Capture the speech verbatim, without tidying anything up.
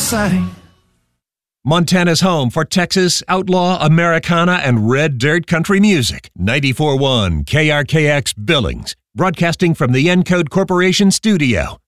sang. Montana's home for Texas, outlaw, Americana, and red dirt country music. ninety-four point one K R K X Billings. Broadcasting from the Encode Corporation studio.